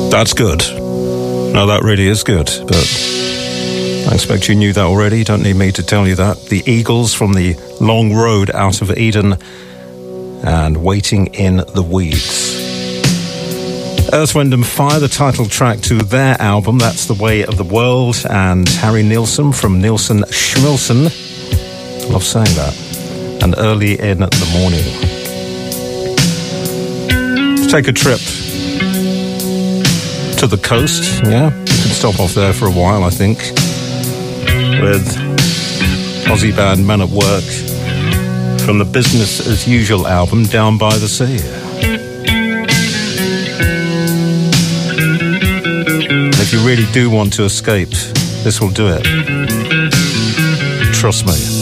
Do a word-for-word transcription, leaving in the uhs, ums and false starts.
That's good. No, that really is good, but I expect you knew that already. You don't need me to tell you that. The Eagles from the Long Road Out of Eden and Waiting in the Weeds. Earth, Wind and Fire, the title track to their album, That's the Way of the World, and Harry Nilsson from Nilsson Schmilsson. I love saying that. And Early in the Morning. Let's take a trip to the coast, yeah? You can stop off there for a while, I think, with Aussie band Men at Work from the Business as Usual album, Down by the Sea. If you really do want to escape, this will do it. Trust me.